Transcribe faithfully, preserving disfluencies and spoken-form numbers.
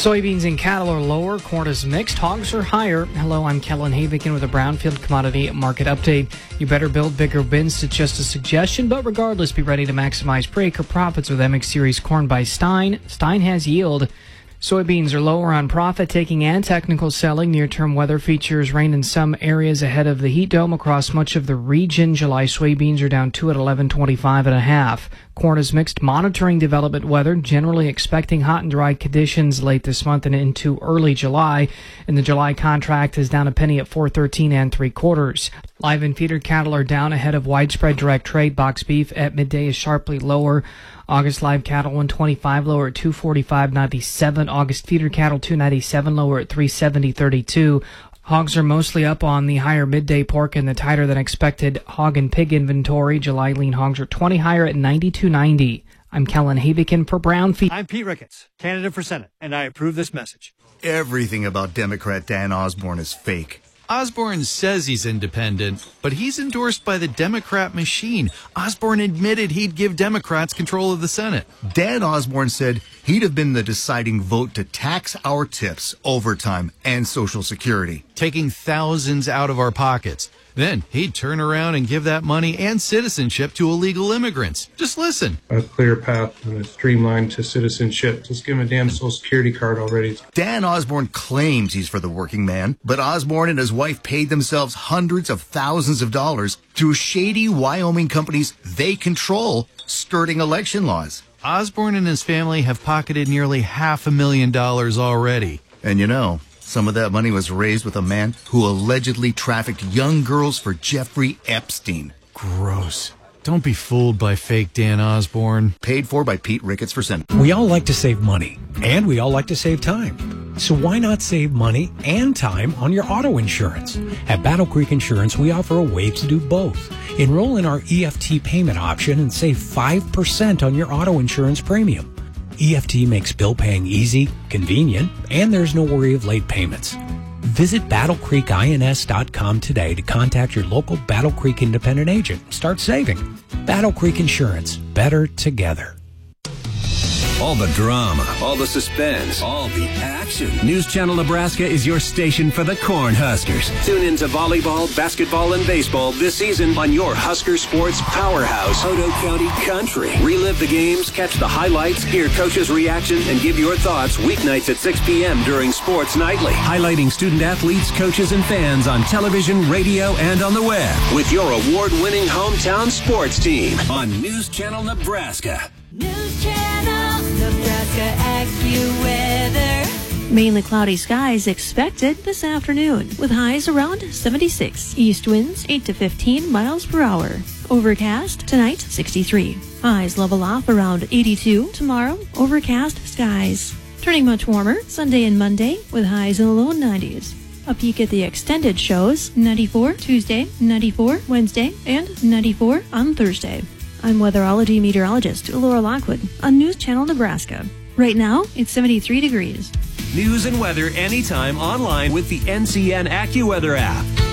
Soybeans and cattle are lower. Corn is mixed. Hogs are higher. Hello, I'm Kellen Havikin with a Brownfield Commodity Market Update. You better build bigger bins. It's just a suggestion, but regardless, be ready to maximize per acre profits with M X Series corn by Stein. Stein has yield. Soybeans are lower on profit taking and technical selling. Near-term weather features rain in some areas ahead of the heat dome across much of the region. July soybeans are down two at eleven twenty-five and a half. Corn is mixed, monitoring development weather, generally expecting hot and dry conditions late this month and into early July. And the July contract is down a penny at four thirteen and three quarters. Live and feeder cattle are down ahead of widespread direct trade. Box beef at midday is sharply lower. August live cattle one twenty-five lower at two forty-five ninety-seven. August feeder cattle two ninety-seven lower at three seventy thirty-two. Hogs are mostly up on the higher midday pork and the tighter than expected hog and pig inventory. July lean hogs are twenty higher at ninety-two ninety. I'm Kellen Havikin for Brownfield. I'm Pete Ricketts, candidate for Senate, and I approve this message. Everything about Democrat Dan Osborne is fake. Osborne says he's independent, but he's endorsed by the Democrat machine. Osborne admitted he'd give Democrats control of the Senate. Dan Osborne said he'd have been the deciding vote to tax our tips, overtime, and Social Security. Taking thousands out of our pockets. Then he'd turn around and give that money and citizenship to illegal immigrants. Just listen. A clear path and a streamline to citizenship. Just give him a damn Social Security card already. Dan Osborne claims he's for the working man, but Osborne and his wife paid themselves hundreds of thousands of dollars through shady Wyoming companies they control, skirting election laws. Osborne and his family have pocketed nearly half a million dollars already. And you know, some of that money was raised with a man who allegedly trafficked young girls for Jeffrey Epstein. Gross. Don't be fooled by fake Dan Osborne. Paid for by Pete Ricketts for Senate. We all like to save money, and we all like to save time. So why not save money and time on your auto insurance? At Battle Creek Insurance, we offer a way to do both. Enroll in our E F T payment option and save five percent on your auto insurance premium. E F T makes bill paying easy, convenient, and there's no worry of late payments. Visit battle creek ins dot com today to contact your local Battle Creek independent agent. Start saving. Battle Creek Insurance. Better together. All the drama, all the suspense, all the action. News Channel Nebraska is your station for the Cornhuskers. Tune in to volleyball, basketball, and baseball this season on your Husker Sports powerhouse, Hodo County Country. Relive the games, catch the highlights, hear coaches' reactions, and give your thoughts weeknights at six p.m. during Sports Nightly. Highlighting student athletes, coaches, and fans on television, radio, and on the web. With your award-winning hometown sports team on News Channel Nebraska. News Channel Nebraska AccuWeather. Mainly cloudy skies expected this afternoon, with highs around seventy-six. East winds eight to fifteen miles per hour. Overcast tonight, sixty-three. Highs level off around eighty-two. Tomorrow, overcast skies. Turning much warmer Sunday and Monday, with highs in the low nineties. A peek at the extended shows, ninety-four Tuesday, ninety-four Wednesday, and ninety-four on Thursday. I'm weatherology meteorologist Laura Lockwood on News Channel Nebraska. Right now, it's seventy-three degrees. News and weather anytime online with the N C N AccuWeather app.